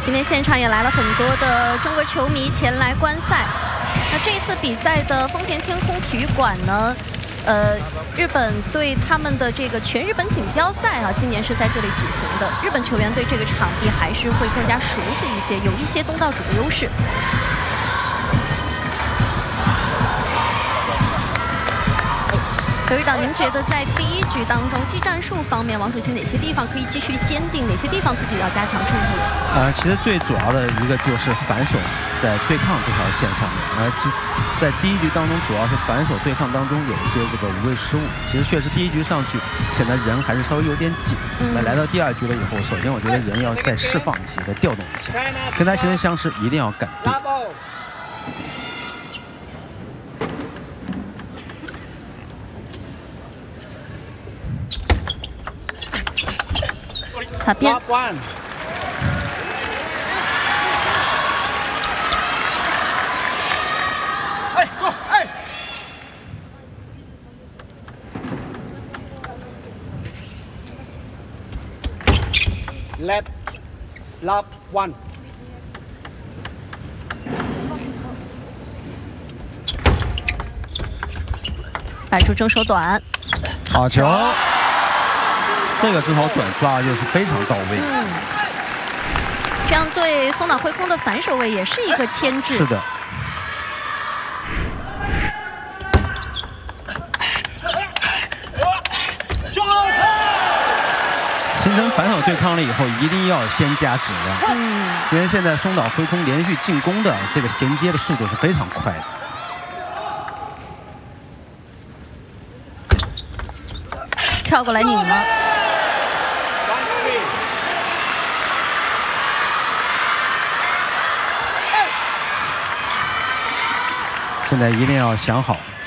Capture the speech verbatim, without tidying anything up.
今天现场也来了很多的中国球迷前来观赛。那这一次比赛的丰田天空体育馆呢，呃，日本队他们的这个全日本锦标赛啊，今年是在这里举行的。日本球员对这个场地还是会更加熟悉一些，有一些东道主的优势。 刘指导，您觉得在第一局当中技战术方面，王楚钦哪些地方可以继续坚定，哪些地方自己要加强注意？ 呃，其实最主要的一个就是反手在对抗这条线上面，而在第一局当中，主要是反手对抗当中有一些这个无谓失误。其实确实第一局上去显得人还是稍微有点紧，那、嗯、来到第二局了以后，首先我觉得人要再释放一些，再调动一些，跟他形成相似一定要赶对。 擦边。 哎，过哎。Let love one。 摆出正手短。 好球。 这个正手短抓的就是非常到位， 嗯，这样对松岛辉空的反手位也是一个牵制。 是的。形成反手对抗了以后，一定要先加质量，嗯，因为现在松岛辉空连续进攻的这个衔接的速度是非常快的。 跳过来拧了。 现在一定要想好